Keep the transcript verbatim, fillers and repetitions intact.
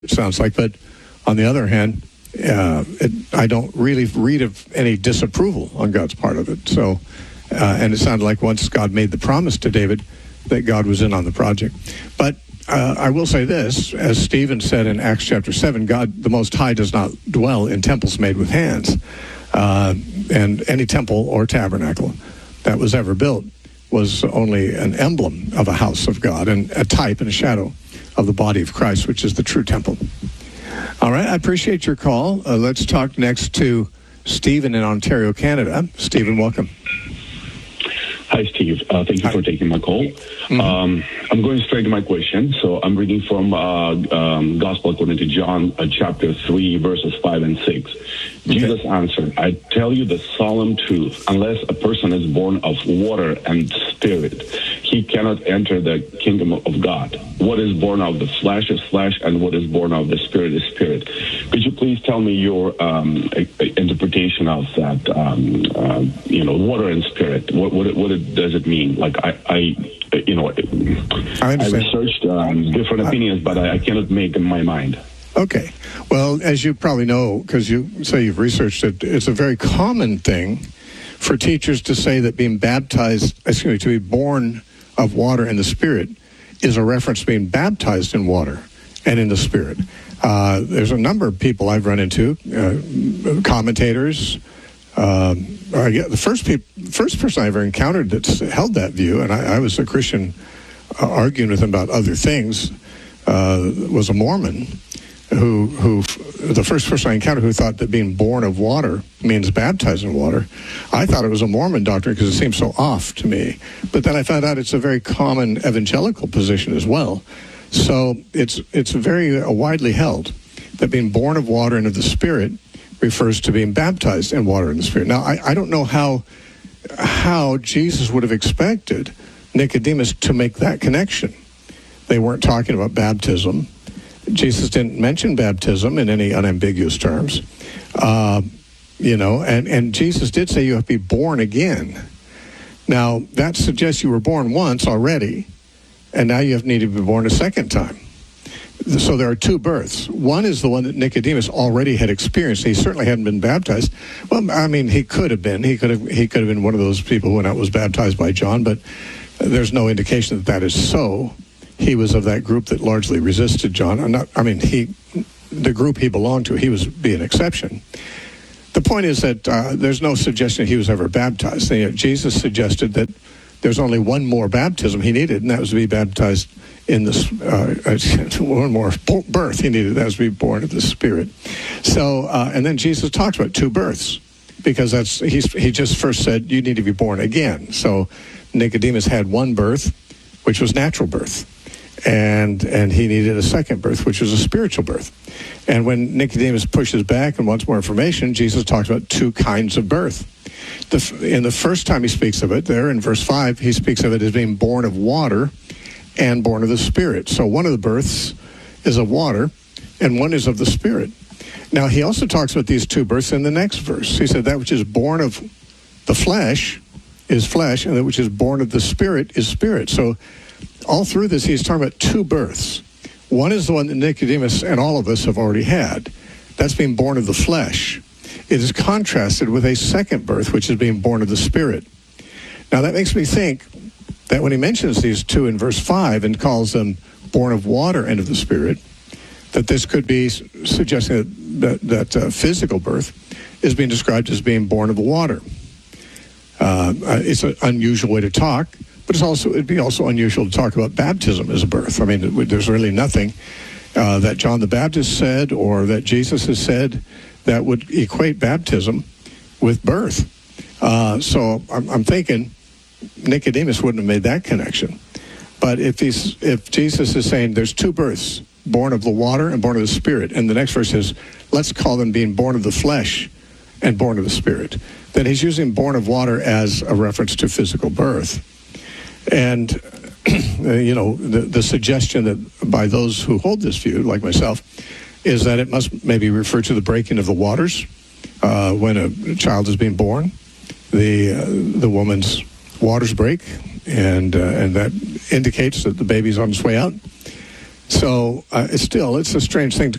it sounds like. But on the other hand, uh, it, I don't really read of any disapproval on God's part of it. So, uh, and it sounded like once God made the promise to David, that God was in on the project. But uh, I will say this, as Stephen said in Acts chapter seven, God, the Most High, does not dwell in temples made with hands. Uh, and any temple or tabernacle that was ever built was only an emblem of a house of God and a type and a shadow of the body of Christ, which is the true temple. All right, I appreciate your call. Uh, let's talk next to Stephen in Ontario, Canada. Stephen, welcome. Hi, Steve. Uh, thank you Hi. for taking my call. Mm-hmm. Um, I'm going straight to my question. So I'm reading from uh, um, Gospel according to John, uh, chapter three, verses five and six. Okay. Jesus answered, I tell you the solemn truth. Unless a person is born of water and spirit, he cannot enter the kingdom of God. What is born of the flesh is flesh, and what is born of the spirit is spirit. Could you please tell me your um, interpretation of that, um, uh, you know, water and spirit? What, what, what it, does it mean? Like, I, I you know, I, I researched um, different opinions, but I, I cannot make in my mind. Okay. Well, as you probably know, because you say you've researched it, it's a very common thing for teachers to say that being baptized, excuse me, to be born of water and the Spirit is a reference to being baptized in water and in the Spirit. Uh, there's a number of people I've run into, uh, commentators. Um, I get, the first peop, first person I ever encountered that's held that view, and I, I was a Christian uh, arguing with him about other things, uh, was a Mormon. Who, who, the first person I encountered who thought that being born of water means baptized in water. I thought it was a Mormon doctrine because it seemed so off to me. But then I found out it's a very common evangelical position as well. So it's it's very uh, widely held that being born of water and of the Spirit refers to being baptized in water and the Spirit. Now, I, I don't know how how Jesus would have expected Nicodemus to make that connection. They weren't talking about baptism. Jesus didn't mention baptism in any unambiguous terms, uh, you know, and, and Jesus did say you have to be born again. Now, that suggests you were born once already, and now you have need to be born a second time. So there are two births. One is the one that Nicodemus already had experienced. He certainly hadn't been baptized. Well, I mean, he could have been. He could have. He could have been one of those people who was baptized by John, but there's no indication that that is so. He was of that group that largely resisted John. I'm not, I mean, he, the group he belonged to, he was be an exception. The point is that uh, there's no suggestion he was ever baptized. You know, Jesus suggested that there's only one more baptism he needed, and that was to be baptized in this uh, one more birth he needed. That was to be born of the Spirit. So, uh, and then Jesus talks about two births, because that's he's, he just first said you need to be born again. So Nicodemus had one birth, which was natural birth. And and he needed a second birth, which was a spiritual birth. And when Nicodemus pushes back and wants more information, Jesus talks about two kinds of birth. The, in the first time he speaks of it, there in verse five, he speaks of it as being born of water and born of the Spirit. So one of the births is of water, and one is of the Spirit. Now, he also talks about these two births in the next verse. He said that which is born of the flesh is flesh, and that which is born of the Spirit is spirit. So all through this, he's talking about two births. One is the one that Nicodemus and all of us have already had. That's being born of the flesh. It is contrasted with a second birth, which is being born of the Spirit. Now, that makes me think that when he mentions these two in verse five and calls them born of water and of the Spirit, that this could be suggesting that, that, that uh, physical birth is being described as being born of water. Uh, it's an unusual way to talk. But it's also, it'd be also unusual to talk about baptism as a birth. I mean, there's really nothing uh, that John the Baptist said or that Jesus has said that would equate baptism with birth. Uh, so I'm, I'm thinking Nicodemus wouldn't have made that connection. But if he's, if Jesus is saying there's two births, born of the water and born of the Spirit, and the next verse is, let's call them being born of the flesh and born of the Spirit, then he's using born of water as a reference to physical birth. And, you know, the, the suggestion that by those who hold this view, like myself, is that it must maybe refer to the breaking of the waters uh, when a child is being born. The uh, the woman's waters break, and uh, and that indicates that the baby's on its way out. So uh, it's still, it's a strange thing to